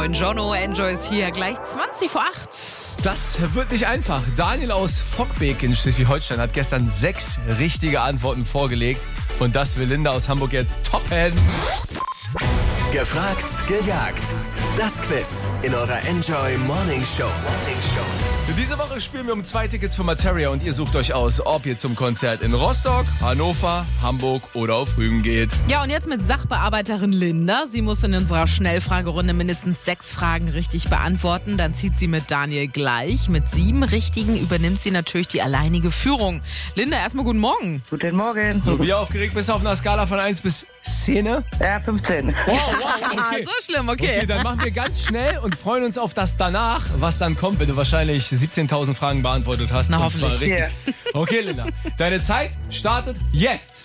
Buongiorno, Enjoy ist hier gleich 20 vor 8. Das wird nicht einfach. Daniel aus Fockbeek in Schleswig-Holstein hat gestern 6 richtige Antworten vorgelegt. Und das will Linda aus Hamburg jetzt toppen. Gefragt, gejagt. Das Quiz in eurer Enjoy Morning Show. Diese Woche spielen wir um 2 Tickets für Materia und ihr sucht euch aus, ob ihr zum Konzert in Rostock, Hannover, Hamburg oder auf Rügen geht. Ja, und jetzt mit Sachbearbeiterin Linda. Sie muss in unserer Schnellfragerunde mindestens 6 Fragen richtig beantworten. Dann zieht sie mit Daniel gleich. Mit 7 richtigen übernimmt sie natürlich die alleinige Führung. Linda, erstmal guten Morgen. Guten Morgen. So, wie aufgeregt bist du auf einer Skala von 1 bis 10? Ja, 15. Wow, okay. So schlimm, okay. Okay, dann machen wir ganz schnell und freuen uns auf das danach, was dann kommt, wenn du wahrscheinlich 17.000 Fragen beantwortet hast. Na, und zwar hoffentlich. richtig. Okay, Linda, deine Zeit startet jetzt.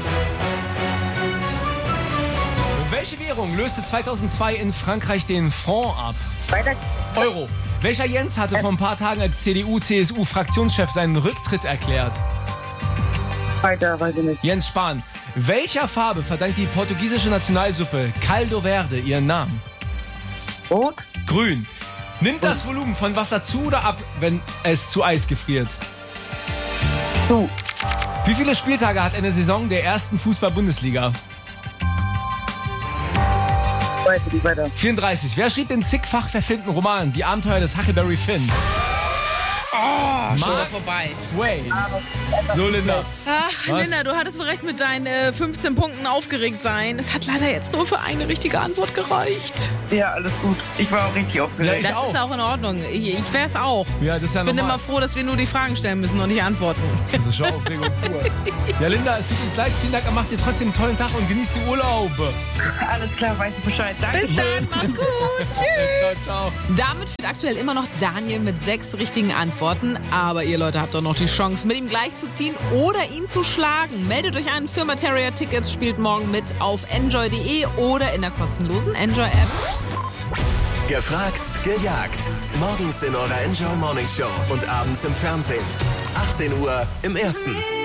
Welche Währung löste 2002 in Frankreich den Franc ab? Weiter. Euro. Welcher Jens hatte vor ein paar Tagen als CDU-CSU-Fraktionschef seinen Rücktritt erklärt? Weiter, weiß ich nicht. Jens Spahn. Welcher Farbe verdankt die portugiesische Nationalsuppe Caldo Verde ihren Namen? Rot. Grün. Nimmt das Volumen von Wasser zu oder ab, wenn es zu Eis gefriert? Du. Wie viele Spieltage hat eine Saison der ersten Fußball-Bundesliga? Weiter. 34. Wer schrieb den zigfach verfilmten Roman Die Abenteuer des Huckleberry Finn? Mark Vorbei. Twain. So, Linda. Ach, Was? Linda, du hattest wohl recht mit deinen 15 Punkten aufgeregt sein. Es hat leider jetzt nur für eine richtige Antwort gereicht. Ja, alles gut. Ich war auch richtig aufgeregt. Ja, Das auch. ist auch in Ordnung. Ich wär's auch. Ja, das ist ja Ich bin normal. immer froh, dass wir nur die Fragen stellen müssen und nicht antworten. Das ist schon Aufregung pur. Ja, Linda, es tut uns leid. Vielen Dank. Macht dir trotzdem einen tollen Tag und genießt die Urlaub. Alles klar, weiß ich Bescheid. Danke. Bis dann, mach's gut. Tschüss. Ciao, ciao. Damit führt aktuell immer noch Daniel mit 6 richtigen Antworten. Aber ihr Leute habt doch noch die Chance, mit ihm gleich zu ziehen oder ihn zu schlagen. Meldet euch an für Materia Tickets, spielt morgen mit auf enjoy.de oder in der kostenlosen Enjoy-App. Gefragt, gejagt. Morgens in eurer Enjoy Morning Show und abends im Fernsehen. 18 Uhr im Ersten.